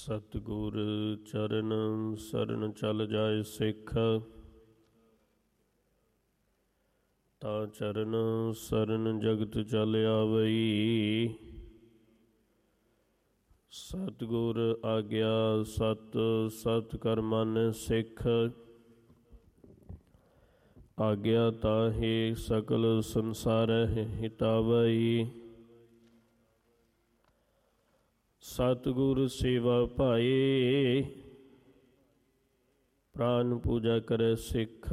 ਸਤਿਗੁਰ ਚਰਨ ਸਰਨ ਚਲ ਜਾਏ ਸਿੱਖ, ਤਾ ਚਰਨ ਸਰਨ ਜਗਤ ਚਲ ਆਵਈ। ਸਤਿਗੁਰ ਆਗਿਆ ਸਤ ਸਤ ਕਰ ਮਨ ਸਿੱਖ, ਆਗਿਆ ਤਾਹੇ ਸਕਲ ਸੰਸਾਰਹਿ ਹਿਤਾਵਈ। ਸਤਿਗੁਰ ਸੇਵਾ ਭਾਏ, ਪ੍ਰਾਨ ਪੂਜਾ ਕਰੇ ਸਿੱਖ।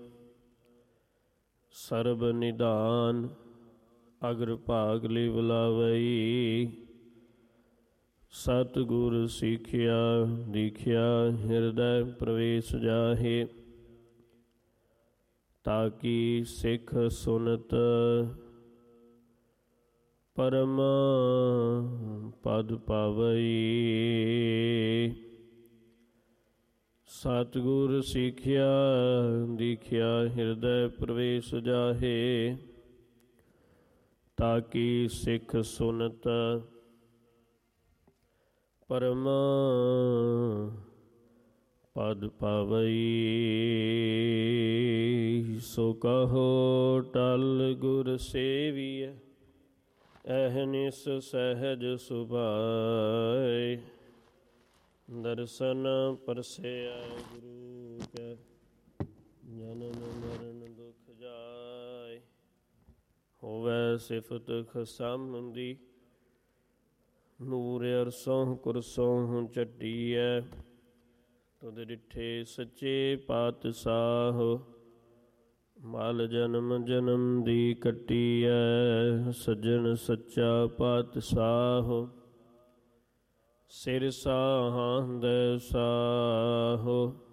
ਸਰਬ ਨਿਧਾਨ ਅਗਰ ਭਾਗ ਲਈ ਬੁਲਾਵਈ। ਸਤਿਗੁਰ ਸਿੱਖਿਆ ਦੀਖਿਆ ਹਿਰਦੈ ਪ੍ਰਵੇਸ਼ ਜਾਹੇ, ਤਾਕੀ ਸਿੱਖ ਸੁਨਤ ਪਰਮ ਪਦ ਪਾਵਈ। ਸਤਿਗੁਰ ਸਿੱਖਿਆ ਦੀਖਿਆ ਹਿਰਦੈ ਪ੍ਰਵੇਸ਼ ਜਾਹੇ, ਤਾਕੀ ਸਿੱਖ ਸੁਨਤ ਪਰਮ ਪਦ ਪਾਵਈ। ਸੋ ਕਹੋ ਟਲ ਗੁਰ ਸੇਵੀਐ, ਅਹਨਿਸ ਸਹਿਜ ਸੁਭਾਏ। ਦਰਸ਼ਨ ਪਰਸੇਆ ਗੁਰੂ ਕੈ, ਜਨਮ ਮਰਨ ਦੁਖ ਜਾਏ। ਹੋਵੈ ਸਿਫਤ ਖਸਮ ਦੀ, ਨੂਰ ਅਰਸੋਂ ਕੁਰਸੋਂ ਚੱਟੀਐ। ਤੁਧ ਡਿਠੇ ਸੱਚੇ ਪਾਤਸ਼ਾਹ, ਮਲ ਜਨਮ ਜਨਮ ਦੀ ਕੱਟੀਐ। ਸੱਜਣ ਸੱਚਾ ਪਾਤਸ਼ਾਹ, ਸਿਰ ਸਾਹਾਂਦੈ ਸਾਹੋ।